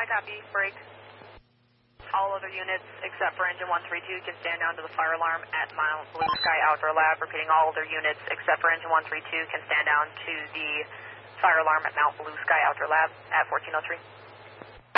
copy. Break. All other units except for engine 132 can stand down to the fire alarm at Mount Blue Sky Outdoor Lab. Repeating, all other units except for engine 132 can stand down to the fire alarm at Mount Blue Sky Outdoor Lab at 1403.